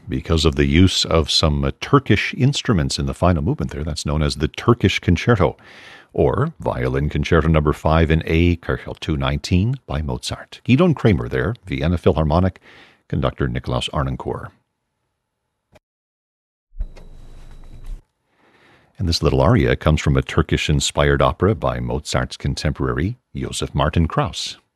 because of the use of some Turkish instruments in the final movement there. That's known as the Turkish Concerto, or Violin Concerto Number 5 in A, Köchel 219 by Mozart. Gidon Kramer there, Vienna Philharmonic, conductor Nikolaus Arnoncourt. And this little aria comes from a Turkish-inspired opera by Mozart's contemporary, Joseph Martin Krauss.